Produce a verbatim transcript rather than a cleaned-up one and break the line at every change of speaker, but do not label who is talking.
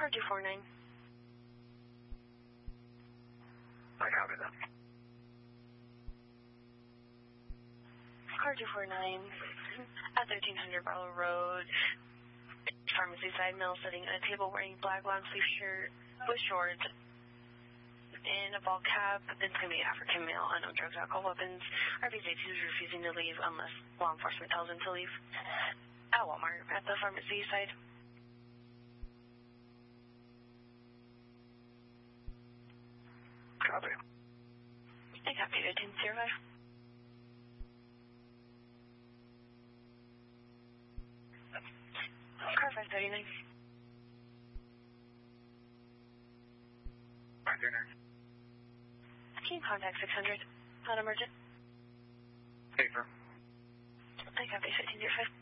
Car two four nine.
I copy that.
Car two four nine at thirteen hundred Barlow Road, pharmacy side, male sitting at a table wearing black long sleeve shirt with shorts and a ball cap. It's going to be African male, unknown drugs, alcohol, weapons. R V states he's refusing to leave unless law enforcement tells him to leave. At Walmart, at the pharmacy side.
Copy.
I copy fifteen zero five. Car five thirty-nine.
five thirty-nine.
Team contact six hundred. Not emergent.
Paper.
I copy fifteen zero five.